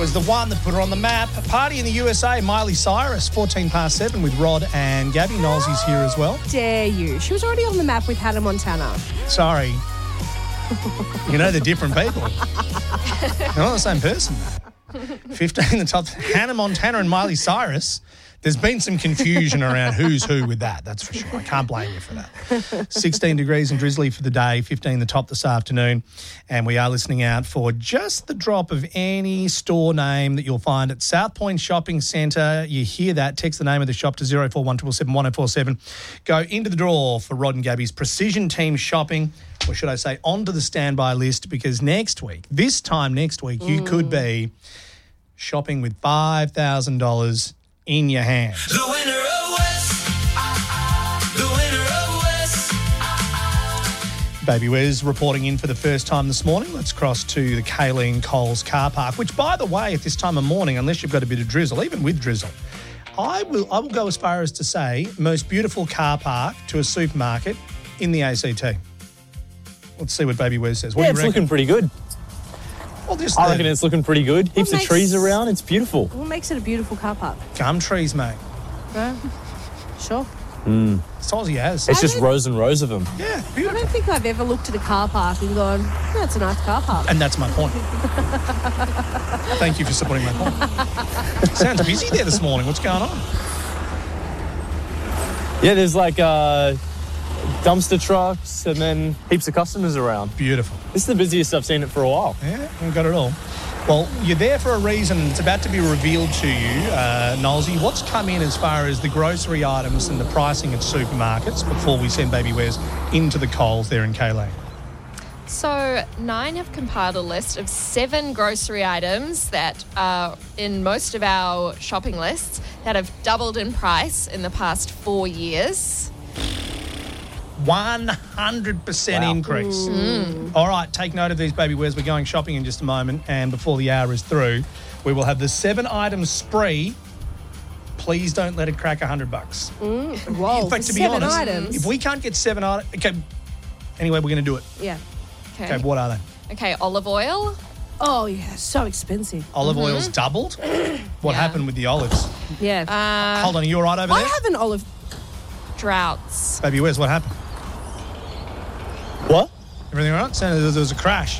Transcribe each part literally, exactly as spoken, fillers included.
was the one that put her on the map. A party in the U S A, Miley Cyrus, fourteen past seven with Rod and Gabby. Nolsey's here as well. Dare you? She was already on the map with Hannah Montana. Sorry. You know they're different people. They're not the same person. fifteen the top. Hannah Montana and Miley Cyrus. There's been some confusion around who's who with that, that's for sure. I can't blame you for that. sixteen degrees and drizzly for the day, fifteen the top this afternoon. And we are listening out for just the drop of any store name that you'll find at South Point Shopping Centre. You hear that, text the name of the shop to zero four one seven seven one zero four seven. Go into the draw for Rod and Gabby's Precision Team Shopping, or should I say onto the standby list, because next week, this time next week, you mm. could be shopping with five thousand dollars in your hand. The winner of West. The winner of West. Baby Wes reporting in for the first time this morning. Let's cross to the Kayleen Coles car park, which, by the way, at this time of morning, unless you've got a bit of drizzle, even with drizzle, I will I will go as far as to say most beautiful car park to a supermarket in the A C T. Let's see what Baby Wes says. What yeah, do you it's reckon? looking pretty good. Well, just I the reckon it's looking pretty good. Heaps makes- of trees around. It's beautiful. What makes it a beautiful car park? gum trees, mate. Uh, sure. It's Aussie as. It's I just don't- rows and rows of them. Yeah, I beautiful. don't think I've ever looked at a car park and gone, that's a nice car park. And that's my point. Thank you for supporting my point. Sounds busy there this morning. What's going on? Yeah, there's like uh, dumpster trucks and then heaps of customers around. Beautiful. This is the busiest I've seen it for a while. Yeah, we've got it all. Well, you're there for a reason. It's about to be revealed to you, uh, Nolsey. What's come in as far as the grocery items and the pricing at supermarkets before we send Baby Wes into the Coles there in Kayleen? So Nine have compiled a list of seven grocery items that are in most of our shopping lists that have doubled in price in the past four years. one hundred percent Wow. increase. Mm. All right, take note of these, Baby Wes. We're going shopping in just a moment, and before the hour is through, we will have the seven-item spree. Please don't let it crack one hundred bucks. Mm. Whoa, In fact, to be seven honest, items. if we can't get seven items... Okay, anyway, we're going to do it. Yeah. Okay, what are they? Okay, olive oil. Oh, yeah, so expensive. Olive oil's doubled? What Yeah. happened with the olives? Yeah. Uh, Hold on, are you all right over I there? have an olive. Droughts. Baby Wes, what happened? What? Everything all right? Sounded as there was a crash.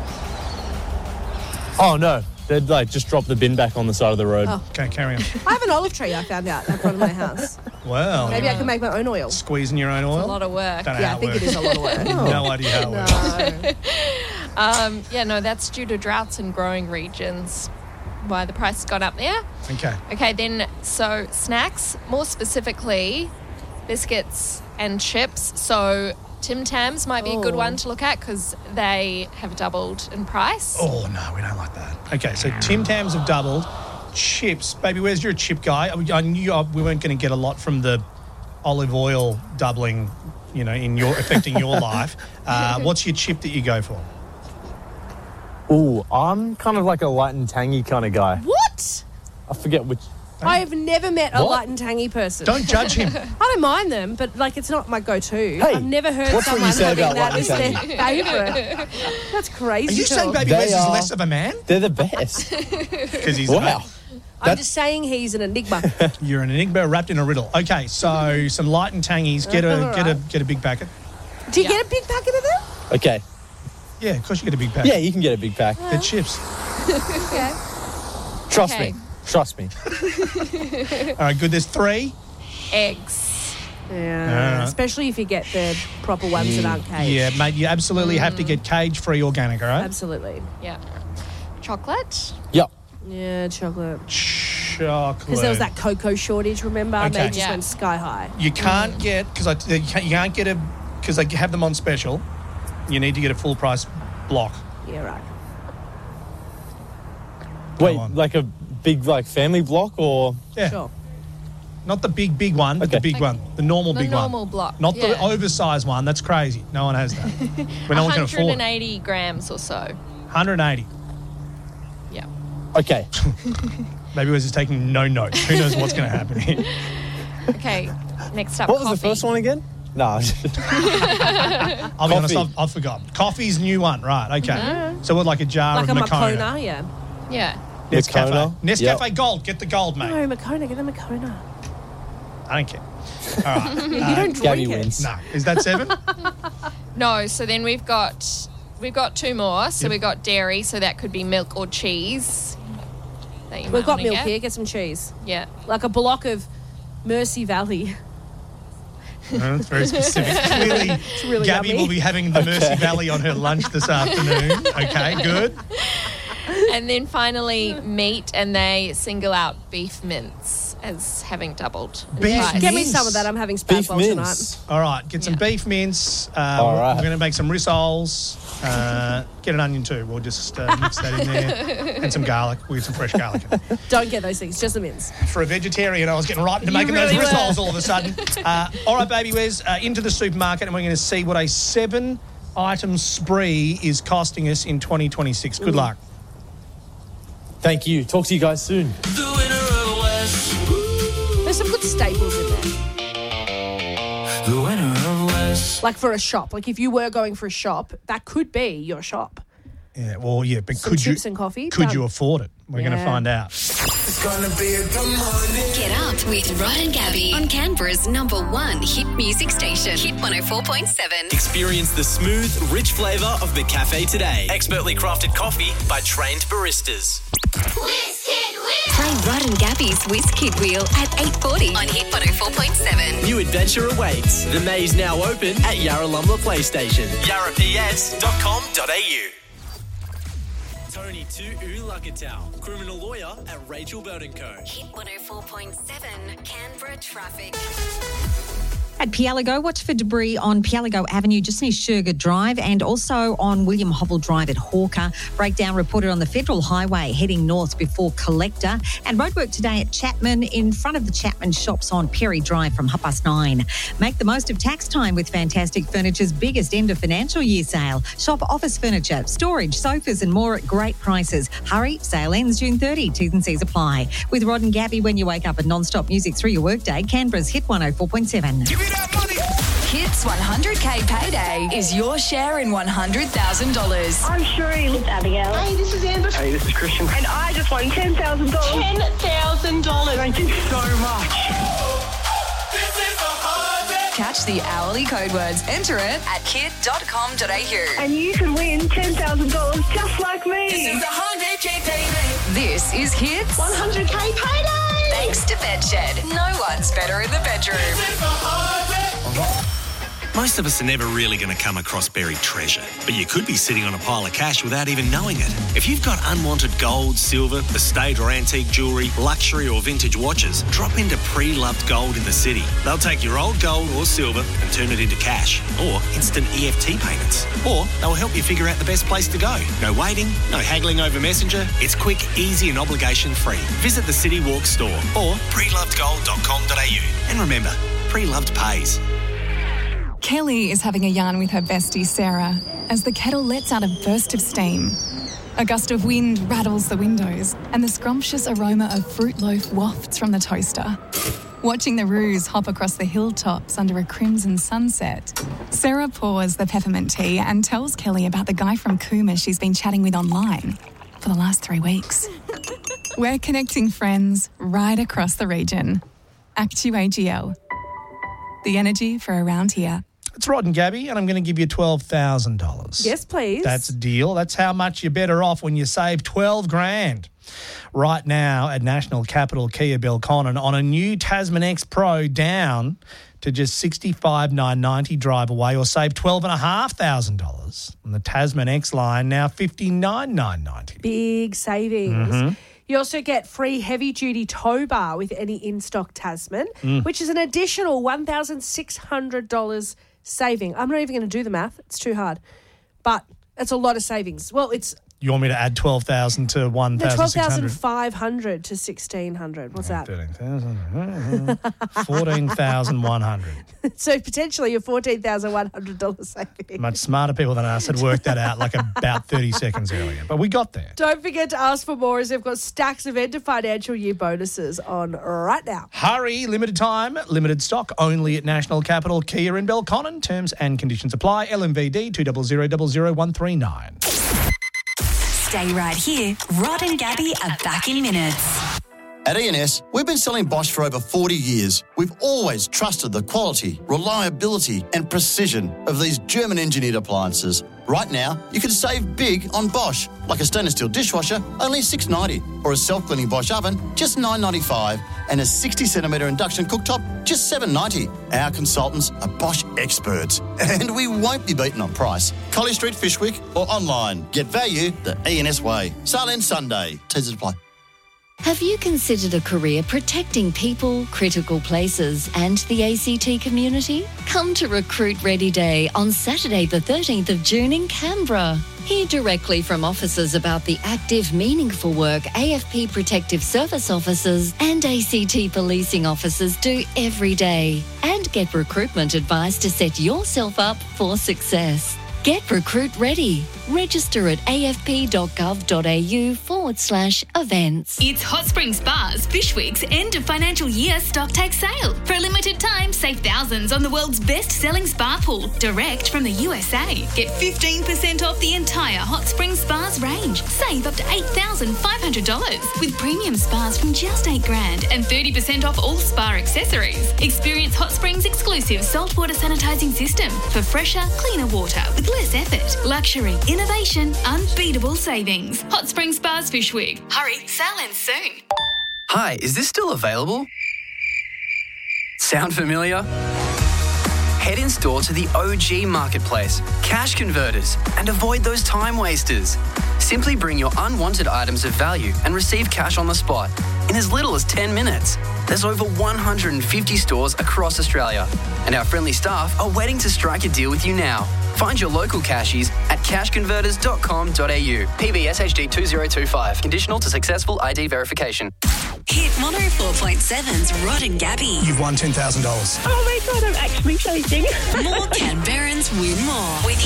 Oh, no. They'd like just drop the bin back on the side of the road. Oh. Okay, carry on. I have an olive tree I found out in front of my house. Well, Maybe I can make my own oil. squeezing your own oil? A lot of work. Don't know Yeah, how I think works. it is a lot of work. No idea how it works. No. Um, yeah, no, that's due to droughts in growing regions. Why the price has gone up there. Okay. Okay, then, so snacks, more specifically, biscuits and chips. So Tim Tams might be a good Oh. one to look at because they have doubled in price. Oh, no, we don't like that. Okay, so Tim Tams have doubled. Chips. Baby, where's your chip guy? I I knew uh, we weren't going to get a lot from the olive oil doubling, you know, in your affecting your life. Uh, what's your chip that you go for? Ooh, I'm kind of like a light and tangy kind of guy. What? I forget which. I have never met a What? light and tangy person. Don't judge him. I don't mind them, but like it's not my go-to. I've never heard what's what someone you say having about that light as and their favourite. That's crazy. Are you saying talk. Baby They Wes is are- less of a man? They're the best. Because he's Wow. I'm just saying he's an enigma. a, you're an enigma wrapped in a riddle. Okay, so some light and tangies. Get a All get a right. get a big packet. Do you Yeah. get a big packet of them? Okay. Yeah, of course you get a big packet. Yeah, you can get a big pack. They're chips. Okay. Trust Okay. me. Trust me. All right, good. There's three. Eggs. Yeah. Alright. Especially if you get the proper ones that aren't caged. Yeah, mate, you absolutely have to get cage-free organic, all right? Absolutely. Yeah. Chocolate. Yep. Yeah, chocolate. Chocolate. Because there was that cocoa shortage, remember? Okay. They just Yeah. went sky high. You can't get, because you can't, you can't get a, because they have them on special, you need to get a full price block. Yeah, right. Wait, on. like a big like family block or? Yeah. Sure. Not the big, big one, but the Okay. big Like one. The normal the big normal one. block, Not the yeah. oversized one. That's crazy. No one has that. When no one can afford one hundred it. eighty grams or so. one hundred eighty. Yeah. Okay. Maybe we're just taking no notes. Who knows what's going to happen here? Okay, next up, What was coffee. the first one again? No. I'll be honest, Coffee. I've, I've forgotten. Coffee's new one, right? Okay. So what, like a jar Like of a Moccona? Moccona, yeah. Yeah. Nescafe. Moccona. Nescafe Yep. Gold. Get the gold, mate. No, Moccona. Get the Moccona. I don't care. All right. You Uh, don't Gabby drink it. wins. no. Is that seven? No, so then we've got we've got two more. So Yep. we've got dairy, so that could be milk or cheese. That you We've might got wanna milk get. here. Get some cheese. Yeah. Like a block of Mercy Valley. No, that's very specific. Clearly, really Gabby yummy. will be having the Mercy Valley on her lunch this afternoon. Okay, good. And then finally meat, and they single out beef mince as having doubled in Beef price. Get me Mince. some of that. I'm having Beef spatball tonight. mince. All right, get some Yeah. beef mince. Uh, All we're- right. We're going to make some rissoles. Uh, get an onion too. We'll just uh, mix that in there. And some garlic. We'll get some fresh garlic in. Don't get those things. Just the mince. For a vegetarian, I was getting right into You making really those were. rissoles all of a sudden. Uh, all right, baby, Wes, uh, into the supermarket, and we're going to see what a seven-item spree is costing us in twenty twenty-six. Good luck. Thank you. Talk to you guys soon. The winner of West. There's some good staples in there. The winner of West. Like for a shop. Like if you were going for a shop, that could be your shop. Yeah, well, yeah, but Some could you chips and coffee, could done. you afford it? We're going to Yeah. find out. It's gonna be a good morning. Get up with Rod and Gabby on Canberra's number one hit music station, Hit one oh four point seven. Experience the smooth, rich flavour of the cafe today. Expertly crafted coffee by trained baristas. Play Rod and Gabby's Whiz Kid Wheel at eight forty on Hit one oh four point seven. New adventure awaits. The maze now open at Yarralumla Playstation. yarra p s dot com dot a u. Tony Tu'ulakatau, criminal lawyer at Rachel Burton Co. Hit one oh four point seven, Canberra traffic. At Pialago, watch for debris on Pialago Avenue just near Sugar Drive and also on William Hobble Drive at Hawker. Breakdown reported on the Federal Highway heading north before Collector. And roadwork today at Chapman in front of the Chapman shops on Perry Drive from half past nine. Make the most of tax time with Fantastic Furniture's biggest end of financial year sale. Shop office furniture, storage, sofas and more at great prices. Hurry, sale ends June thirtieth. T's and C's apply. With Rod and Gabby when you wake up and non-stop music through your workday, Canberra's Hit one oh four point seven. Hits one hundred K Payday is your share in one hundred thousand dollars. I'm Sheree. It's Abigail. Hey, this is Amber. Hey, this is Christian. And I just won ten thousand dollars. ten thousand dollars. Thank you so much. This is the holiday. Catch the hourly code words. Enter it at hit dot com dot a u. And you can win ten thousand dollars just like me. This is the one hundred K payday. This is Hits. one hundred K payday. Thanks to Bedshed. No one's better in the bedroom. This is the holiday. Most of us are never really going to come across buried treasure, but you could be sitting on a pile of cash without even knowing it. If you've got unwanted gold, silver, estate or antique jewellery, luxury or vintage watches, drop into Pre-Loved Gold in the city. They'll take your old gold or silver and turn it into cash or instant E F T payments. Or they'll help you figure out the best place to go. No waiting, no haggling over Messenger. It's quick, easy and obligation-free. Visit the City Walk store or pre loved gold dot com dot a u. And remember, Pre-Loved pays. Kelly is having a yarn with her bestie Sarah as the kettle lets out a burst of steam. A gust of wind rattles the windows and the scrumptious aroma of fruit loaf wafts from the toaster. Watching the roos hop across the hilltops under a crimson sunset, Sarah pours the peppermint tea and tells Kelly about the guy from Cooma she's been chatting with online for the last three weeks. We're connecting friends right across the region. Actu A G L. The energy for around here. It's Rod and Gabby, and I'm going to give you twelve thousand dollars. Yes, please. That's a deal. That's how much you're better off when you save twelve grand. Right now at National Capital Kia Belconnen on a new Tasman X Pro down to just sixty-five thousand nine hundred ninety dollars drive away, or save twelve thousand five hundred dollars. And the Tasman X line now fifty-nine thousand nine hundred ninety dollars. Big savings. Mm-hmm. You also get free heavy-duty tow bar with any in-stock Tasman, Mm. which is an additional one thousand six hundred dollars saving. I'm not even going to do the math. It's too hard. But it's a lot of savings. Well, it's You want me to add twelve thousand to one no, thousand twelve six thousand hundred? five hundred to sixteen hundred. What's that? thirteen thousand. fourteen thousand one hundred. So potentially a fourteen thousand one hundred dollars saving. Much smarter people than us had worked that out like about thirty seconds earlier. But we got there. Don't forget to ask for more, as they've got stacks of end of financial year bonuses on right now. Hurry, limited time, limited stock, only at National Capital Kia in Belconnen. Terms and conditions apply. L M V D two zero zero zero zero one three nine. Stay right here. Rod and Gabby are back in minutes. At E N S, we've been selling Bosch for over forty years. We've always trusted the quality, reliability and precision of these German-engineered appliances. Right now, you can save big on Bosch, like a stainless steel dishwasher, only six dollars ninety, or a self-cleaning Bosch oven, just nine dollars ninety-five, and a sixty centimetre induction cooktop, just seven dollars ninety. Our consultants are Bosch experts, and we won't be beaten on price. Collie Street, Fishwick, or online. Get value the E N S way. Sale ends Sunday. Teasers apply. Have you considered a career protecting people, critical places and the A C T community? Come to Recruit Ready Day on Saturday the thirteenth of June in Canberra. Hear directly from officers about the active, meaningful work A F P Protective Service officers and A C T policing officers do every day. And get recruitment advice to set yourself up for success. Get Recruit Ready. Register at afp.gov.au forward slash events. It's Hot Spring Spa's Fish Week's end of financial year stock take sale. For a limited time, save thousands on the world's best-selling spa pool, direct from the U S A. Get fifteen percent off the entire Hot Spring Spa's range. Save up to eight thousand five hundred dollars with premium spas from just eight grand and thirty percent off all spa accessories. Experience Hot Spring's exclusive saltwater sanitizing system for fresher, cleaner water with less effort. Luxury, innovation, unbeatable savings. Hot Spring Spa's Fish Week. Hurry, sale ends soon. Hi, is this still available? Sound familiar? Head in store to the O G Marketplace, Cash Converters, and avoid those time wasters. Simply bring your unwanted items of value and receive cash on the spot in as little as ten minutes. There's over one hundred fifty stores across Australia, and our friendly staff are waiting to strike a deal with you now. Find your local cashies at cash converters dot com dot a u. P B S H D two zero two five. Conditional to successful I D verification. Hit one oh four point seven's Rod and Gabby. You've won ten thousand dollars. Oh my God, I'm actually shaking. More Canberrans win more with